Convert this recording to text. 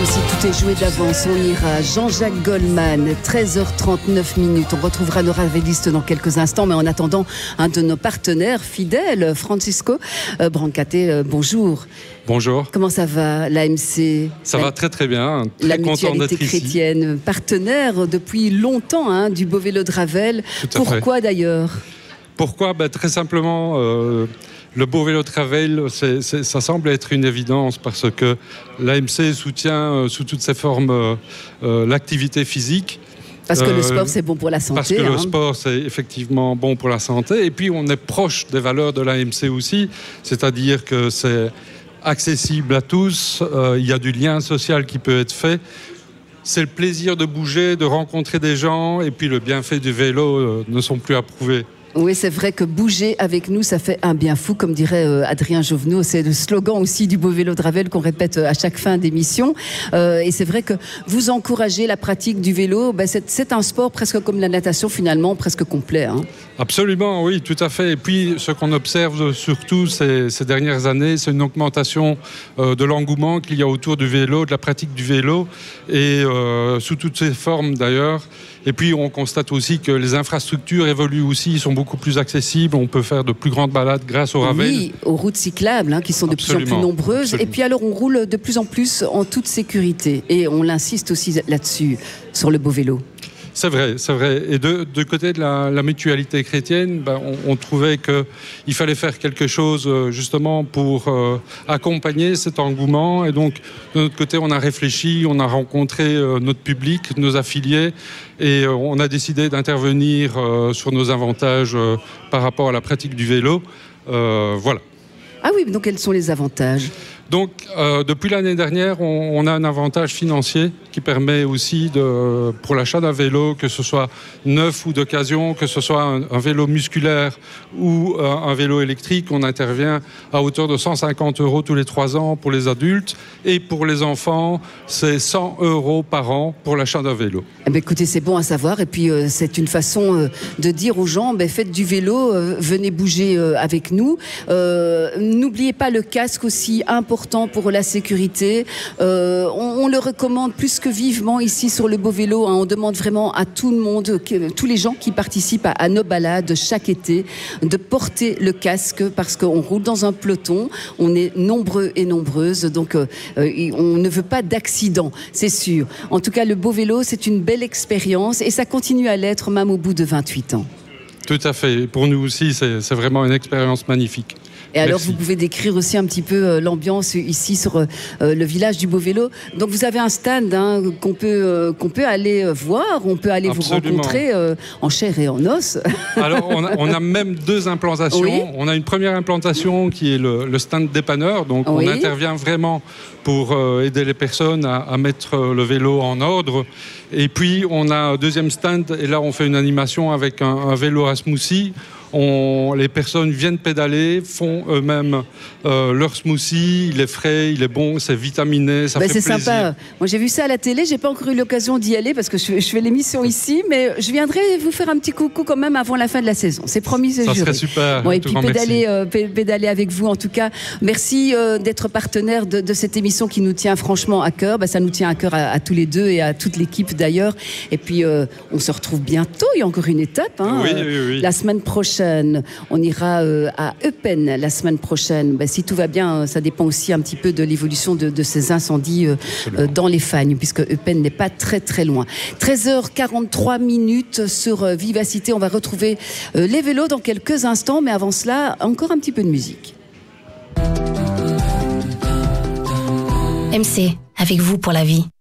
si tout est joué d'avance, on ira. Jean-Jacques Goldman, 13h39 minutes. On retrouvera nos ravelistes dans quelques instants, mais en attendant, un de nos partenaires fidèles, Francisco Brancate, bonjour. Bonjour. Comment ça va, l'AMC? Ça va très très bien. Très la content d'être mutualité ici. chrétienne, partenaire depuis longtemps du beau vélo de Ravel. Pourquoi d'ailleurs? Pourquoi? Très simplement, le beau vélo de Ravel, ça semble être une évidence parce que l'AMC soutient sous toutes ses formes l'activité physique. Parce que le sport, c'est bon pour la santé. Parce que le sport, c'est effectivement bon pour la santé. Et puis, on est proche des valeurs de l'AMC aussi. C'est-à-dire que c'est accessible à tous. Il y a du lien social qui peut être fait. C'est le plaisir de bouger, de rencontrer des gens. Et puis, le bienfait du vélo ne sont plus à prouver. Oui, c'est vrai que bouger avec nous, ça fait un bien fou, comme dirait Adrien Jovenot. C'est le slogan aussi du beau vélo de Ravel qu'on répète à chaque fin d'émission. Et c'est vrai que vous encouragez la pratique du vélo. C'est un sport presque comme la natation, finalement, presque complet. Absolument, oui, tout à fait. Et puis, ce qu'on observe surtout ces dernières années, c'est une augmentation de l'engouement qu'il y a autour du vélo, de la pratique du vélo, et sous toutes ses formes d'ailleurs. Et puis, on constate aussi que les infrastructures évoluent aussi, sont beaucoup plus accessibles. On peut faire de plus grandes balades grâce au Ravel. Oui, aux routes cyclables, qui sont de plus en plus nombreuses. Absolument. Et puis alors, on roule de plus en plus en toute sécurité. Et on l'insiste aussi là-dessus, sur le beau vélo. C'est vrai, c'est vrai. Et de côté de la mutualité chrétienne, on trouvait qu'il fallait faire quelque chose justement pour accompagner cet engouement. Et donc, de notre côté, on a réfléchi, on a rencontré notre public, nos affiliés, et on a décidé d'intervenir sur nos avantages par rapport à la pratique du vélo. Voilà. Ah oui, donc quels sont les avantages ? Donc, depuis l'année dernière, on a un avantage financier qui permet aussi, pour l'achat d'un vélo, que ce soit neuf ou d'occasion, que ce soit un vélo musculaire ou un vélo électrique, on intervient à hauteur de 150 € tous les 3 ans pour les adultes. Et pour les enfants, c'est 100 € par an pour l'achat d'un vélo. Écoutez, c'est bon à savoir. Et puis, c'est une façon de dire aux gens, faites du vélo, venez bouger avec nous. N'oubliez pas le casque aussi important pour la sécurité. On le recommande plus que vivement ici sur le beau vélo. On demande vraiment à tout le monde, tous les gens qui participent à nos balades chaque été, de porter le casque parce qu'on roule dans un peloton. On est nombreux et nombreuses, donc on ne veut pas d'accident, c'est sûr. En tout cas, le beau vélo, c'est une belle expérience et ça continue à l'être même au bout de 28 ans. Tout à fait. Pour nous aussi, c'est vraiment une expérience magnifique. Et alors, vous pouvez décrire aussi un petit peu l'ambiance ici sur le village du Beau Vélo. Donc, vous avez un stand qu'on peut aller voir, on peut aller Absolument. vous rencontrer en chair et en os. Alors, on a même 2 implantations. Oui. On a une première implantation qui est le stand dépanneur. Donc, on intervient vraiment pour aider les personnes à mettre le vélo en ordre. Et puis, on a un deuxième stand et là, on fait une animation avec un vélo à smoothie. Les personnes viennent pédaler, font eux-mêmes leur smoothie, il est frais, il est bon, c'est vitaminé, ça fait plaisir. C'est sympa. Moi j'ai vu ça à la télé, j'ai pas encore eu l'occasion d'y aller parce que je fais l'émission ici, mais je viendrai vous faire un petit coucou quand même avant la fin de la saison. C'est promis, c'est juré. Ça serait super. Bon, et puis pédaler avec vous en tout cas. Merci d'être partenaire de cette émission qui nous tient franchement à cœur. Ça nous tient à cœur à tous les deux et à toute l'équipe d'ailleurs. Et puis on se retrouve bientôt, il y a encore une étape. Oui. La semaine prochaine. On ira à Eupen la semaine prochaine. Si tout va bien, ça dépend aussi un petit peu de l'évolution de ces incendies dans les Fagnes, puisque Eupen n'est pas très très loin. 13h43 minutes sur Vivacité. On va retrouver les vélos dans quelques instants, mais avant cela, encore un petit peu de musique. MC, avec vous pour la vie.